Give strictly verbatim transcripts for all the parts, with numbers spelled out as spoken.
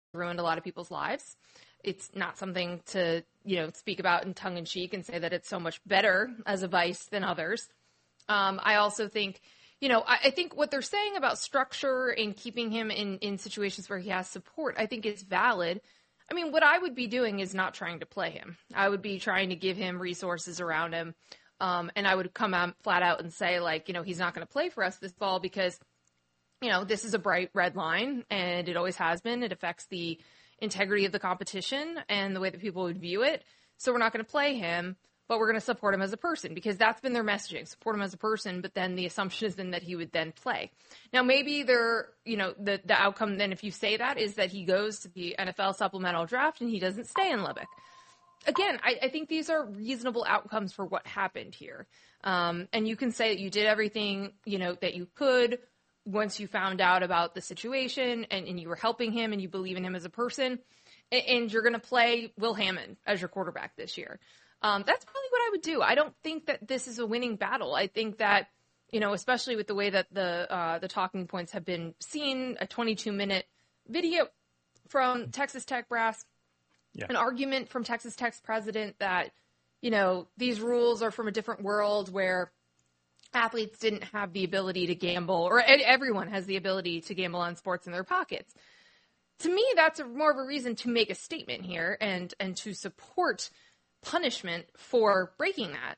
ruined a lot of people's lives. It's not something to, you know, speak about in tongue in cheek and say that it's so much better as a vice than others. Um, I also think, you know, I, I think what they're saying about structure and keeping him in, in situations where he has support, I think is valid. I mean, what I would be doing is not trying to play him. I would be trying to give him resources around him. Um, and I would come out flat out and say, like, you know, he's not going to play for us this fall because, you know, this is a bright red line and it always has been. It affects the integrity of the competition and the way that people would view it. So we're not going to play him, but we're going to support him as a person because that's been their messaging, support him as a person. But then the assumption is then that he would then play. Now, maybe they're, you know, the, the outcome then, if you say that, is that he goes to the N F L supplemental draft and he doesn't stay in Lubbock. Again, I, I think these are reasonable outcomes for what happened here. Um, and you can say that you did everything, you know, that you could once you found out about the situation and, and you were helping him and you believe in him as a person, and, and you're going to play Will Hammond as your quarterback this year. Um, that's probably what I would do. I don't think that this is a winning battle. I think that, you know, especially with the way that the uh, the talking points have been seen, a twenty-two minute video from Texas Tech brass, yeah. An argument from Texas Tech's president that, you know, these rules are from a different world where athletes didn't have the ability to gamble, or everyone has the ability to gamble on sports in their pockets. To me, that's a, more of a reason to make a statement here and, and to support punishment for breaking that.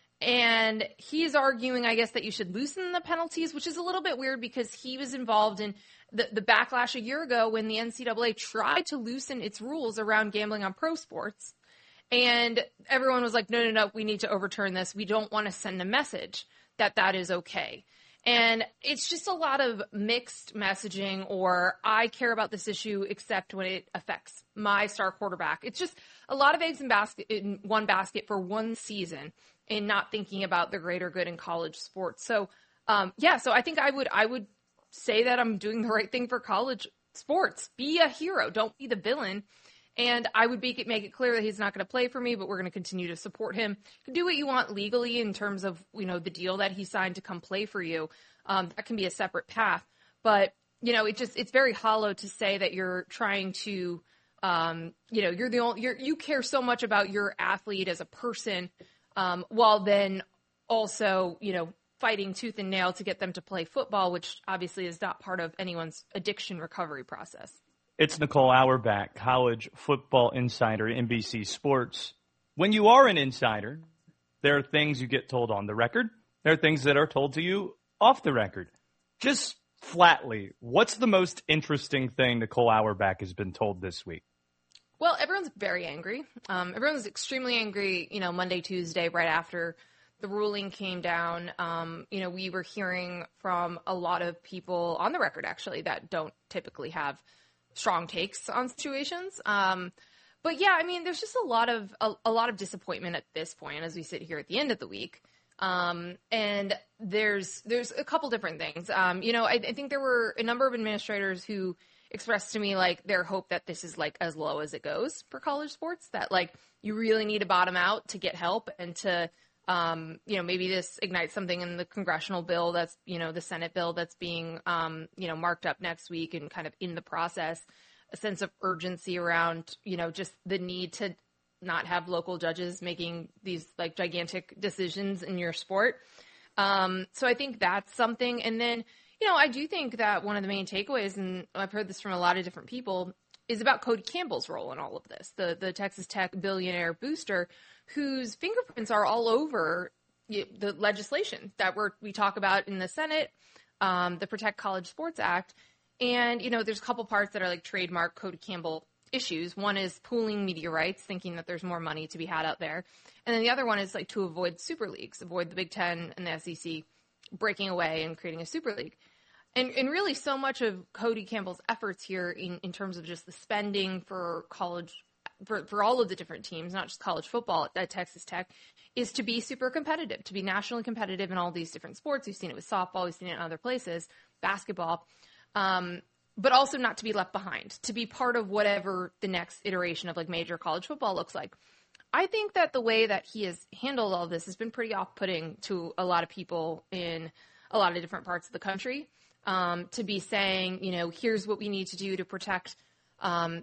And he's arguing, I guess, that you should loosen the penalties, which is a little bit weird because he was involved in the, the backlash a year ago when the N C double A tried to loosen its rules around gambling on pro sports. And everyone was like, no, no, no, we need to overturn this. We don't want to send a message that that is okay. And it's just a lot of mixed messaging, or I care about this issue except when it affects my star quarterback. It's just a lot of eggs in basket in one basket for one season and not thinking about the greater good in college sports. So, um, yeah, so I think I would, I would say that I'm doing the right thing for college sports. Be a hero. Don't be the villain. And I would be, make it clear that he's not going to play for me, but we're going to continue to support him. You can do what you want legally in terms of, you know, the deal that he signed to come play for you. Um, that can be a separate path. But, you know, it just, it's very hollow to say that you're trying to, um, you know, you're the only, you're, you care so much about your athlete as a person, um, while then also, you know, fighting tooth and nail to get them to play football, which obviously is not part of anyone's addiction recovery process. It's Nicole Auerbach, college football insider, N B C Sports. When you are an insider, there are things you get told on the record. There are things that are told to you off the record. Just flatly, what's the most interesting thing Nicole Auerbach has been told this week? Well, everyone's very angry. Um, everyone's extremely angry, you know, Monday, Tuesday, right after the ruling came down. Um, you know, we were hearing from a lot of people on the record, actually, that don't typically have strong takes on situations. Um, but yeah, I mean, there's just a lot of, a, a lot of disappointment at this point as we sit here at the end of the week. Um, and there's, there's a couple different things. Um, you know, I, I think there were a number of administrators who expressed to me like their hope that this is like as low as it goes for college sports, that like you really need to bottom out to get help and to, Um, you know, maybe this ignites something in the congressional bill that's, you know, the Senate bill that's being, um, you know, marked up next week and kind of in the process, a sense of urgency around, you know, just the need to not have local judges making these like gigantic decisions in your sport. Um, so I think that's something. And then, you know, I do think that one of the main takeaways, and I've heard this from a lot of different people, is about Cody Campbell's role in all of this, the the Texas Tech billionaire booster whose fingerprints are all over the legislation that we're, we talk about in the Senate, um, the Protect College Sports Act. And, you know, there's a couple parts that are like trademark Cody Campbell issues. One is pooling media rights, thinking that there's more money to be had out there. And then the other one is like to avoid super leagues, avoid the Big Ten and the S E C breaking away and creating a super league. And, and really so much of Cody Campbell's efforts here in, in terms of just the spending for college, for, for all of the different teams, not just college football at, at Texas Tech, is to be super competitive, to be nationally competitive in all these different sports. We've seen it with softball, we've seen it in other places, basketball, um, but also not to be left behind, to be part of whatever the next iteration of like major college football looks like. I think that the way that he has handled all this has been pretty off-putting to a lot of people in a lot of different parts of the country. Um, to be saying, you know, here's what we need to do to protect um,